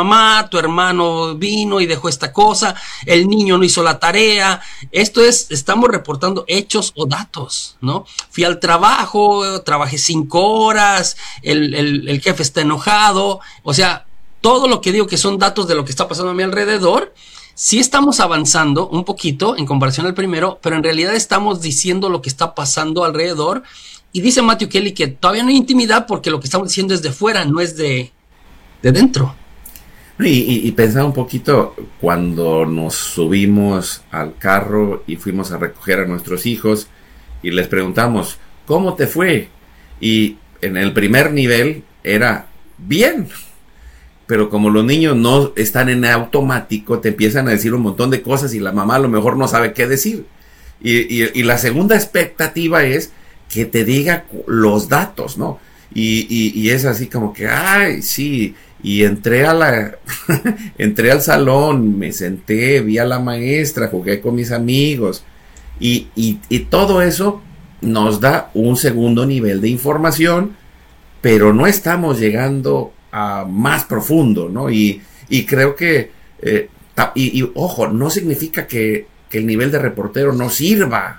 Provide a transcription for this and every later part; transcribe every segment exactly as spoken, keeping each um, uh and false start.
mamá, tu hermano vino y dejó esta cosa, el niño no hizo la tarea. Esto es, estamos reportando hechos o datos, ¿no? Fui al trabajo, trabajé cinco horas, el, el, el jefe está enojado. O sea, todo lo que digo que son datos de lo que está pasando a mi alrededor. Sí estamos avanzando un poquito en comparación al primero, pero en realidad estamos diciendo lo que está pasando alrededor. Y dice Matthew Kelly que todavía no hay intimidad porque lo que estamos diciendo es de fuera, no es de, de dentro. Y, y, y pensaba un poquito cuando nos subimos al carro y fuimos a recoger a nuestros hijos y les preguntamos, ¿cómo te fue? Y en el primer nivel era bien, pero como los niños no están en automático, te empiezan a decir un montón de cosas y la mamá a lo mejor no sabe qué decir. Y, y, y la segunda expectativa es que te diga los datos, ¿no? Y, y, y es así como que, ay, sí, y entré a la, entré al salón, me senté, vi a la maestra, jugué con mis amigos, y, y, y todo eso nos da un segundo nivel de información, pero no estamos llegando a más profundo, ¿no? Y, y creo que, eh, y, y ojo, no significa que, que el nivel de reportero no sirva,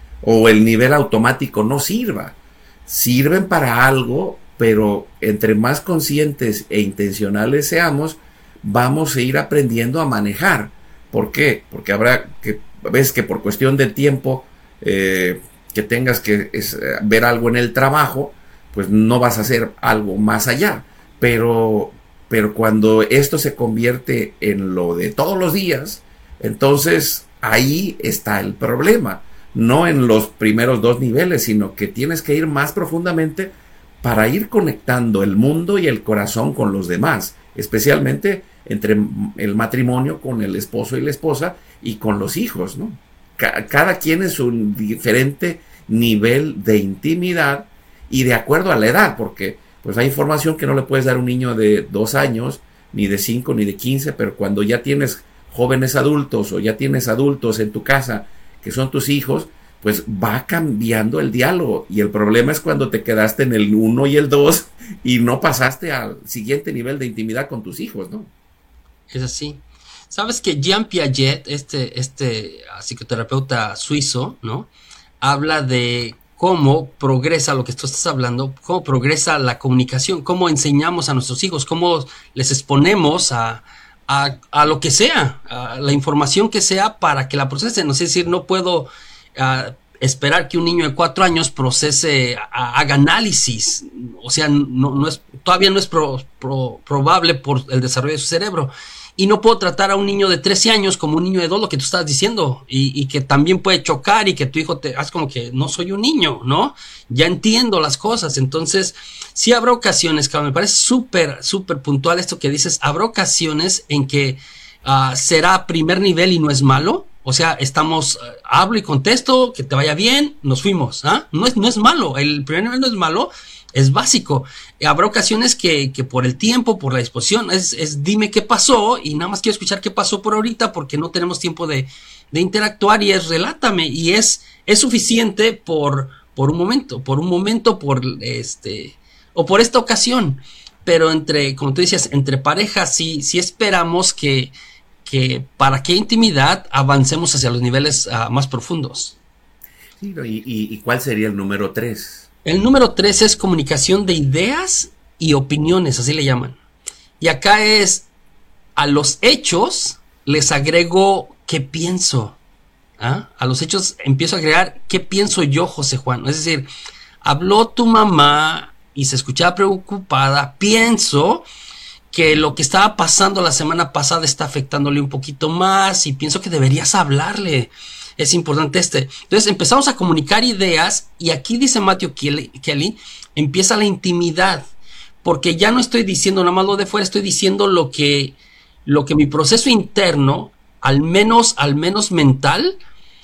o el nivel automático no sirva. Sirven para algo, pero entre más conscientes e intencionales seamos, vamos a ir aprendiendo a manejar. ¿Por qué? Porque habrá que, ves que por cuestión de tiempo, eh, que tengas que es, ver algo en el trabajo, pues no vas a hacer algo más allá. Pero, pero cuando esto se convierte en lo de todos los días, entonces ahí está el problema. No en los primeros dos niveles, sino que tienes que ir más profundamente para ir conectando el mundo y el corazón con los demás, especialmente entre el matrimonio con el esposo y la esposa y con los hijos, ¿no? Cada quien es un diferente nivel de intimidad y de acuerdo a la edad, porque pues hay información que no le puedes dar a un niño de dos años, ni de cinco, ni de quince, pero cuando ya tienes jóvenes adultos o ya tienes adultos en tu casa que son tus hijos, pues va cambiando el diálogo. Y el problema es cuando te quedaste en el uno y el dos y no pasaste al siguiente nivel de intimidad con tus hijos, ¿no? Es así. Sabes que Jean Piaget, este, este psicoterapeuta suizo, ¿no? Habla de cómo progresa lo que tú estás hablando, cómo progresa la comunicación, cómo enseñamos a nuestros hijos, cómo les exponemos a A, a lo que sea, a la información que sea para que la procesen. No sé, es decir, no puedo uh, esperar que un niño de cuatro años procese, a, haga análisis. O sea, no, no es, todavía no es pro, pro, probable por el desarrollo de su cerebro. Y no puedo tratar a un niño de trece años como un niño de dos, lo que tú estás diciendo, y, y que también puede chocar y que tu hijo te hace como que no soy un niño, ¿no? Ya entiendo las cosas. Entonces, sí habrá ocasiones, que me parece súper, súper puntual esto que dices, habrá ocasiones en que uh, será primer nivel y no es malo. O sea, estamos, uh, hablo y contesto, que te vaya bien, nos fuimos, ¿ah? No es, no es malo, el primer nivel no es malo, es básico. Habrá ocasiones que, que por el tiempo, por la disposición, es, es dime qué pasó y nada más quiero escuchar qué pasó por ahorita porque no tenemos tiempo de, de interactuar y es relátame y es, es suficiente por, por un momento, por un momento, por este, o por esta ocasión. Pero entre, como tú decías, entre parejas sí, sí esperamos que, que para qué intimidad avancemos hacia los niveles uh, más profundos. Sí, y, y, ¿y cuál sería el número tres? El número tres es comunicación de ideas y opiniones, así le llaman. Y acá es, a los hechos les agrego qué pienso. ¿Ah? A los hechos empiezo a agregar qué pienso yo, José Juan. Es decir, habló tu mamá y se escuchaba preocupada. Pienso que lo que estaba pasando la semana pasada está afectándole un poquito más y pienso que deberías hablarle. Es importante este. Entonces empezamos a comunicar ideas y aquí dice Matthew Kelly, Kelly, empieza la intimidad, porque ya no estoy diciendo nada más lo de fuera, estoy diciendo lo que, lo que mi proceso interno, al menos, al menos mental,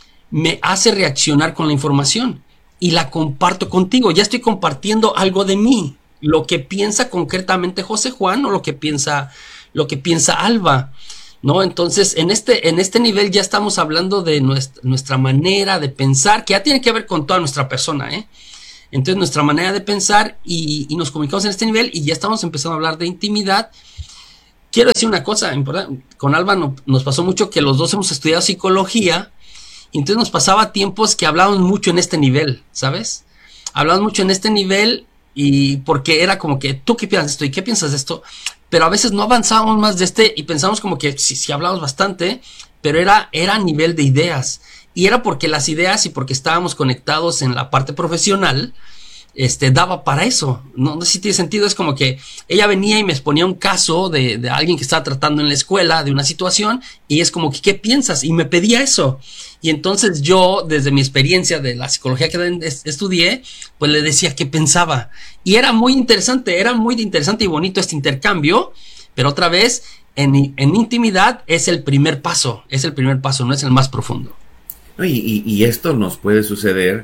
me hace reaccionar con la información y la comparto contigo. Ya estoy compartiendo algo de mí, lo que piensa concretamente José Juan o lo que piensa, lo que piensa Alba. ¿No? Entonces, en este, en este nivel ya estamos hablando de nuestra, nuestra manera de pensar, que ya tiene que ver con toda nuestra persona, ¿eh? Entonces, nuestra manera de pensar y, y nos comunicamos en este nivel y ya estamos empezando a hablar de intimidad, quiero decir una cosa importante. Con Alba no, nos pasó mucho que los dos hemos estudiado psicología, y entonces nos pasaba tiempos que hablábamos mucho en este nivel, ¿sabes? Hablábamos mucho en este nivel, y porque era como que, ¿tú qué piensas de esto? ¿Y qué piensas de esto? Pero a veces no avanzábamos más de este, y pensamos como que sí, sí hablábamos bastante, pero era, era a nivel de ideas. Y era porque las ideas y porque estábamos conectados en la parte profesional, este, daba para eso. No, no sé si tiene sentido. Es como que ella venía y me exponía un caso de, de alguien que estaba tratando en la escuela, de una situación, y es como que, ¿qué piensas? Y me pedía eso. Y entonces yo, desde mi experiencia de la psicología que estudié, pues le decía qué pensaba. Y era muy interesante, era muy interesante y bonito este intercambio, pero otra vez, en, en intimidad es el primer paso, es el primer paso, no es el más profundo. Y, y, y esto nos puede suceder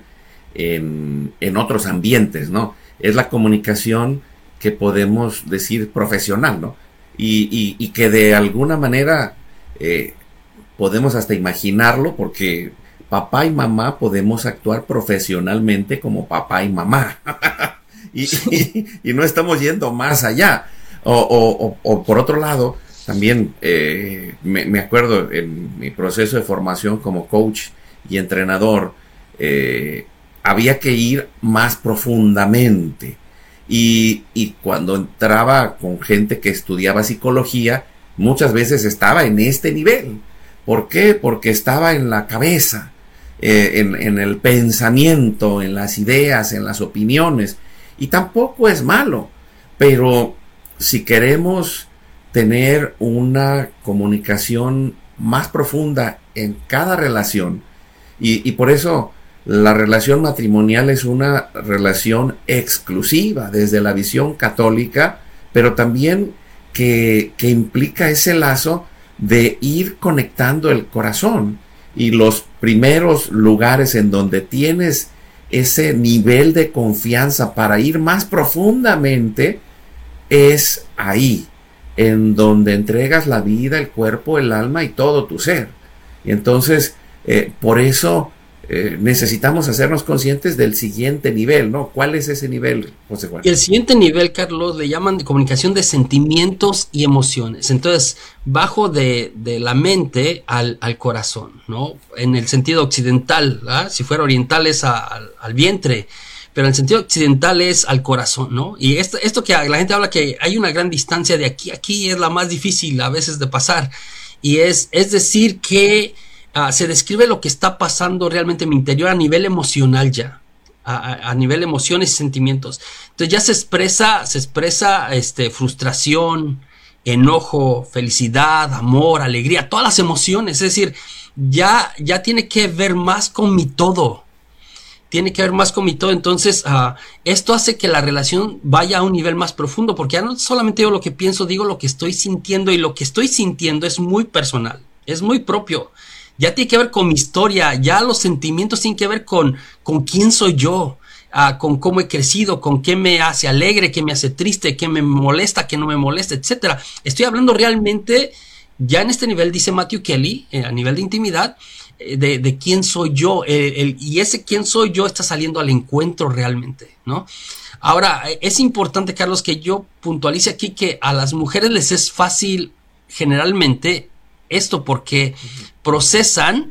en, en otros ambientes, ¿no? Es la comunicación que podemos decir profesional, ¿no? Y, y, y que de alguna manera eh, podemos hasta imaginarlo, porque papá y mamá podemos actuar profesionalmente como papá y mamá. y, y, y no estamos yendo más allá. O, o, o, o por otro lado, también eh, me, me acuerdo en mi proceso de formación como coach y entrenador, eh, había que ir más profundamente. Y, y cuando entraba con gente que estudiaba psicología, muchas veces estaba en este nivel. ¿Por qué? Porque estaba en la cabeza, eh, en, en el pensamiento, en las ideas, en las opiniones. Y tampoco es malo, pero si queremos tener una comunicación más profunda en cada relación, y, y por eso la relación matrimonial es una relación exclusiva desde la visión católica, pero también que, que implica ese lazo de ir conectando el corazón. Y los primeros lugares en donde tienes ese nivel de confianza para ir más profundamente es ahí, en donde entregas la vida, el cuerpo, el alma y todo tu ser. Y entonces, eh, por eso eh, necesitamos hacernos conscientes del siguiente nivel, ¿no? ¿Cuál es ese nivel, José Juan? Y el siguiente nivel, Carlos, le llaman de comunicación de sentimientos y emociones. Entonces, bajo de, de la mente al, al corazón, ¿no? En el sentido occidental, ¿verdad? Si fuera oriental es a, al, al vientre, pero en el sentido occidental es al corazón, ¿no? Y esto, esto que la gente habla que hay una gran distancia de aquí a aquí es la más difícil a veces de pasar. Y es, es decir que uh, se describe lo que está pasando realmente en mi interior a nivel emocional ya. A, a nivel emociones y sentimientos. Entonces ya se expresa, se expresa este, frustración, enojo, felicidad, amor, alegría, todas las emociones. Es decir, ya, ya tiene que ver más con mi todo. Tiene que ver más con mi todo. Entonces, uh, esto hace que la relación vaya a un nivel más profundo, porque ya no solamente digo lo que pienso, digo lo que estoy sintiendo, y lo que estoy sintiendo es muy personal, es muy propio. Ya tiene que ver con mi historia, ya los sentimientos tienen que ver con, con quién soy yo, uh, con cómo he crecido, con qué me hace alegre, qué me hace triste, qué me molesta, qué no me molesta, etcétera. Estoy hablando realmente, ya en este nivel, dice Matthew Kelly, eh, a nivel de intimidad, eh, de, de quién soy yo, eh, el, y ese quién soy yo está saliendo al encuentro realmente, ¿no? Ahora, es importante, Carlos, que yo puntualice aquí que a las mujeres les es fácil generalmente esto, porque procesan,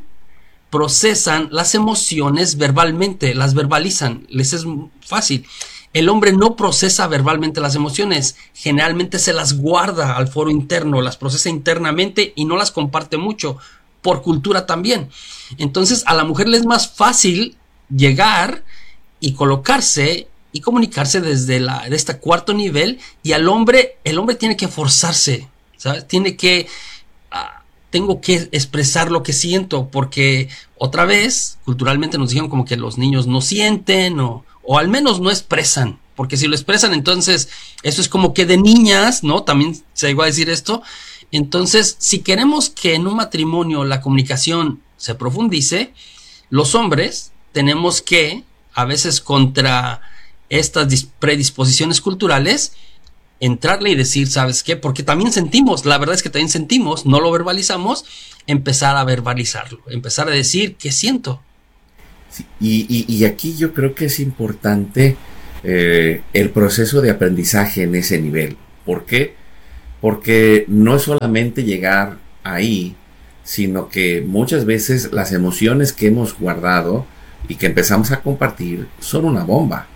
procesan las emociones verbalmente, las verbalizan, les es fácil. El hombre no procesa verbalmente las emociones, generalmente se las guarda al foro interno, las procesa internamente y no las comparte mucho, por cultura también. Entonces a la mujer le es más fácil llegar y colocarse y comunicarse desde la, de este cuarto nivel, y al hombre, el hombre tiene que forzarse, ¿sabes? Tiene que... Uh, tengo que expresar lo que siento, porque otra vez, culturalmente nos dijeron como que los niños no sienten, o, o al menos no expresan, porque si lo expresan, entonces eso es como que de niñas, ¿no? También se llegó a decir esto. Entonces, si queremos que en un matrimonio la comunicación se profundice, los hombres tenemos que, a veces contra estas predisposiciones culturales, entrarle y decir, ¿sabes qué? Porque también sentimos, la verdad es que también sentimos, no lo verbalizamos, empezar a verbalizarlo, empezar a decir qué siento. Sí, y, y, y aquí yo creo que es importante eh, el proceso de aprendizaje en ese nivel. ¿Por qué? porque no es solamente llegar ahí, sino que muchas veces las emociones que hemos guardado y que empezamos a compartir son una bomba.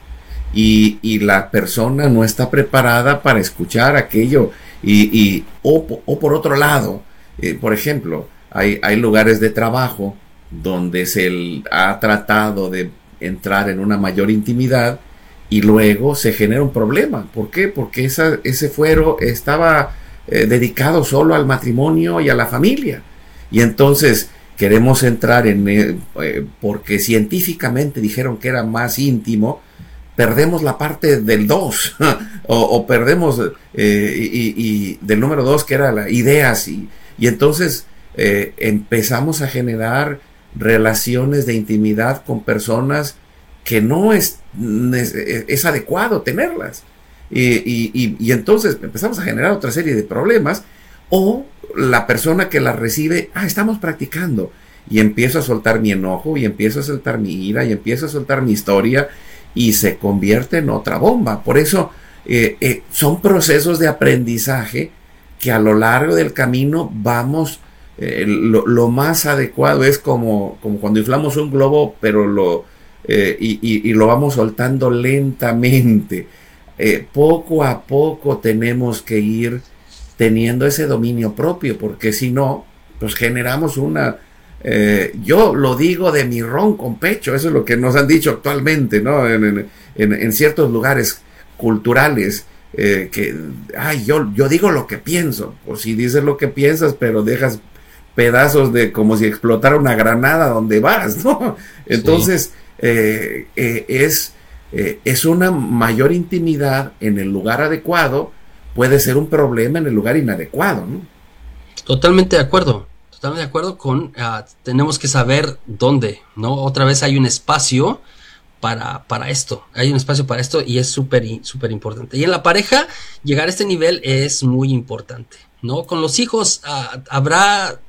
Y, y la persona no está preparada para escuchar aquello. Y, y, o, o por otro lado, eh, por ejemplo, hay, hay lugares de trabajo donde se ha tratado de entrar en una mayor intimidad y luego se genera un problema. ¿Por qué? Porque esa, ese fuero estaba eh, dedicado solo al matrimonio y a la familia. Y entonces queremos entrar en, eh, porque científicamente dijeron que era más íntimo, perdemos la parte del dos, o, o perdemos eh, y, y del número dos, que era las ideas, y, y entonces eh, empezamos a generar relaciones de intimidad con personas que no es, es, es adecuado tenerlas. Y, y, y, y entonces empezamos a generar otra serie de problemas, o la persona que la recibe, ah, estamos practicando, y empiezo a soltar mi enojo, y empiezo a soltar mi ira, y empiezo a soltar mi historia, y se convierte en otra bomba. Por eso eh, eh, son procesos de aprendizaje que a lo largo del camino vamos, eh, lo, lo más adecuado es como, como cuando inflamos un globo, pero lo, eh, y, y, y lo vamos soltando lentamente. Eh, poco a poco tenemos que ir teniendo ese dominio propio, porque si no, pues generamos una... Eh, yo lo digo de mi ron con pecho, eso es lo que nos han dicho actualmente, ¿no? En, en, en ciertos lugares culturales, eh, que, ay, yo, yo digo lo que pienso, pues si dices lo que piensas, pero dejas pedazos de como si explotara una granada donde vas, ¿no? Entonces, sí. eh, eh, es, eh, es una mayor intimidad en el lugar adecuado, puede ser un problema en el lugar inadecuado, ¿no? Totalmente de acuerdo. Totalmente de acuerdo con, uh, tenemos que saber dónde, ¿no? Otra vez hay un espacio para, para esto, hay un espacio para esto y es súper, súper importante. Y en la pareja, llegar a este nivel es muy importante, ¿no? Con los hijos uh, habrá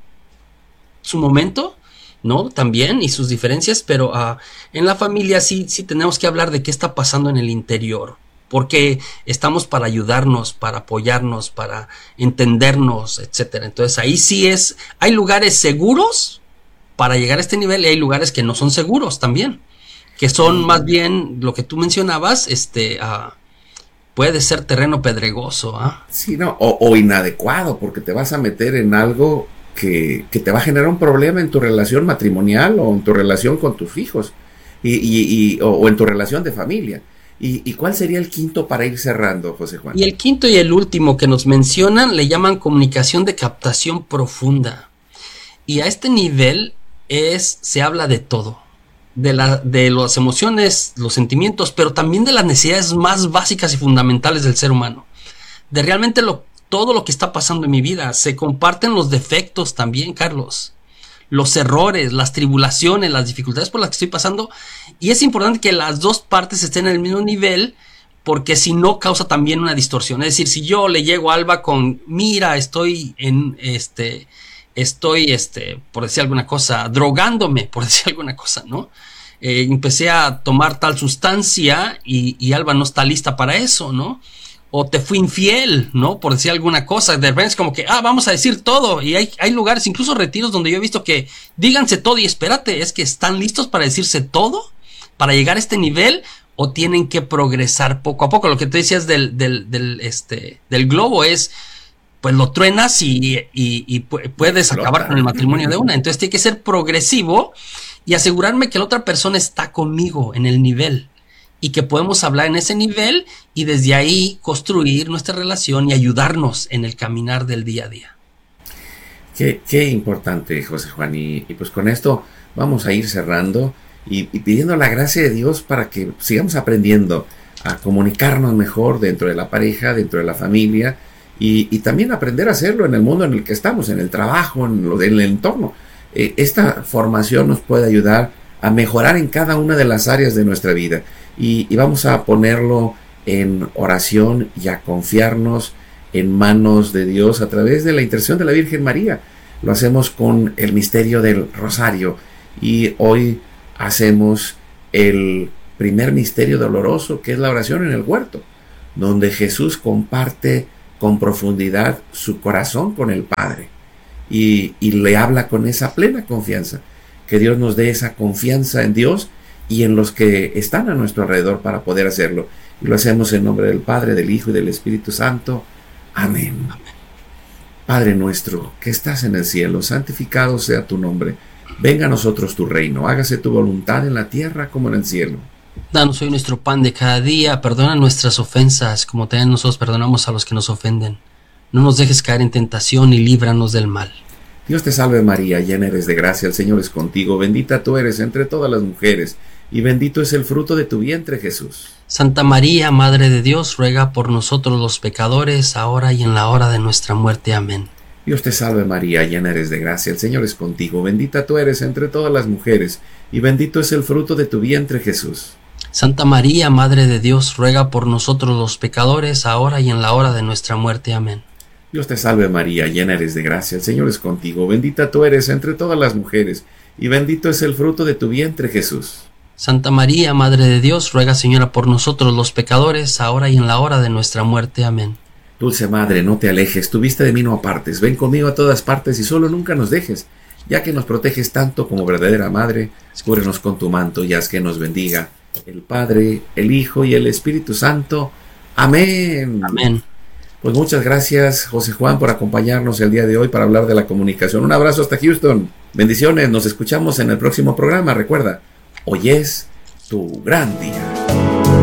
su momento, ¿no? También, y sus diferencias, pero uh, en la familia sí, sí tenemos que hablar de qué está pasando en el interior. Porque estamos para ayudarnos, para apoyarnos, para entendernos, etcétera. Entonces ahí sí es, hay lugares seguros para llegar a este nivel y hay lugares que no son seguros también, que son más bien lo que tú mencionabas, este, uh, puede ser terreno pedregoso. ¿eh? Sí, no, o, o inadecuado, porque te vas a meter en algo que, que te va a generar un problema en tu relación matrimonial o en tu relación con tus hijos y, y, y, o, o en tu relación de familia. ¿Y, ¿Y cuál sería el quinto para ir cerrando, José Juan? Y el quinto y el último que nos mencionan le llaman comunicación de captación profunda. Y a este nivel es, se habla de todo. De, la, de las emociones, los sentimientos, pero también de las necesidades más básicas y fundamentales del ser humano. De realmente lo, todo lo que está pasando en mi vida. Se comparten los defectos también, Carlos. Los errores, las tribulaciones, las dificultades por las que estoy pasando, y es importante que las dos partes estén en el mismo nivel, porque si no causa también una distorsión. Es decir, si yo le llego a Alba con, mira, estoy en este, estoy este, por decir alguna cosa, drogándome, por decir alguna cosa, ¿no? Eh, empecé a tomar tal sustancia y, y Alba no está lista para eso, ¿no? O te fui infiel, ¿no? Por decir alguna cosa. De repente es como que, ah, vamos a decir todo. Y hay, hay lugares, incluso retiros, donde yo he visto que díganse todo y espérate, es que están listos para decirse todo, para llegar a este nivel, o tienen que progresar poco a poco. Lo que tú decías del, del, del, este, del globo es, pues lo truenas y, y, y puedes acabar con el matrimonio de una. Entonces tiene que ser progresivo y asegurarme que la otra persona está conmigo en el nivel. Y que podemos hablar en ese nivel y desde ahí construir nuestra relación y ayudarnos en el caminar del día a día. Qué, qué importante, José Juan. Y, y pues con esto vamos a ir cerrando y, y pidiendo la gracia de Dios para que sigamos aprendiendo a comunicarnos mejor dentro de la pareja, dentro de la familia y, y también aprender a hacerlo en el mundo en el que estamos, en el trabajo, en, lo, en el entorno. Eh, esta formación nos puede ayudar a mejorar en cada una de las áreas de nuestra vida. Y, y vamos a ponerlo en oración y a confiarnos en manos de Dios a través de la intercesión de la Virgen María. Lo hacemos con el misterio del Rosario y hoy hacemos el primer misterio doloroso, que es la oración en el huerto, donde Jesús comparte con profundidad su corazón con el Padre y, y le habla con esa plena confianza. Que Dios nos dé esa confianza en Dios y en los que están a nuestro alrededor para poder hacerlo. Y lo hacemos en nombre del Padre, del Hijo y del Espíritu Santo. Amén. Padre nuestro, que estás en el cielo, santificado sea tu nombre. Venga a nosotros tu reino, hágase tu voluntad en la tierra como en el cielo. Danos hoy nuestro pan de cada día, perdona nuestras ofensas, como también nosotros perdonamos a los que nos ofenden. No nos dejes caer en tentación y líbranos del mal. Dios te salve María, llena eres de gracia, el Señor es contigo, bendita tú eres entre todas las mujeres, y bendito es el fruto de tu vientre Jesús. Santa María, Madre de Dios, ruega por nosotros los pecadores, ahora y en la hora de nuestra muerte. Amén. Dios te salve María, llena eres de gracia, el Señor es contigo, bendita tú eres entre todas las mujeres, y bendito es el fruto de tu vientre Jesús. Santa María, Madre de Dios, ruega por nosotros los pecadores, ahora y en la hora de nuestra muerte. Amén. Dios te salve María, llena eres de gracia, el Señor es contigo, bendita tú eres entre todas las mujeres, y bendito es el fruto de tu vientre Jesús. Santa María, Madre de Dios, ruega Señora por nosotros los pecadores, ahora y en la hora de nuestra muerte. Amén. Dulce Madre, no te alejes, tu vista de mí no apartes, ven conmigo a todas partes y solo nunca nos dejes, ya que nos proteges tanto como verdadera Madre, cúbrenos con tu manto y haz que nos bendiga el Padre, el Hijo y el Espíritu Santo. Amén. Amén. Pues muchas gracias, José Juan, por acompañarnos el día de hoy para hablar de la comunicación. Un abrazo hasta Houston. Bendiciones, nos escuchamos en el próximo programa. Recuerda, hoy es tu gran día.